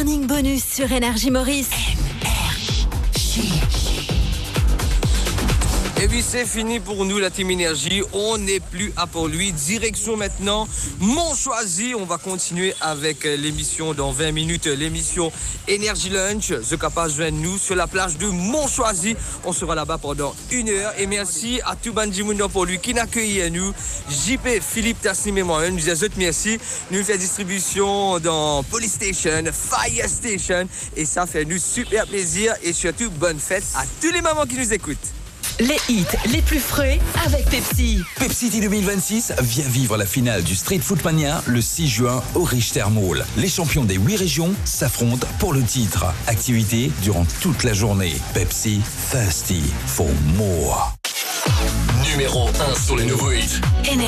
Morning Bonus sur Énergie Maurice. Et oui, c'est fini pour nous, la Team Énergie. On n'est plus à Port-Louis. Direction maintenant Montchoisy. On va continuer avec l'émission dans 20 minutes, l'émission Énergie Lunch. The Capa joindre nous sur la plage de Montchoisy. On sera là-bas pendant 1 heure. Et merci à tout Bandimouno pour lui qui nous accueille nous. JP, Philippe, Tassim et moi-même. Nous disons merci. Nous faisons distribution dans Police Station, Fire Station. Et ça fait nous super plaisir. Et surtout, bonne fête à tous les mamans qui nous écoutent. Les hits les plus frais avec Pepsi. Pepsi 2026 vient vivre la finale du Street Foot Mania le 6 juin au Richter Mall. Les champions des 8 régions s'affrontent pour le titre. Activité durant toute la journée. Pepsi, thirsty for more. Numéro 1 sur les nouveaux hits.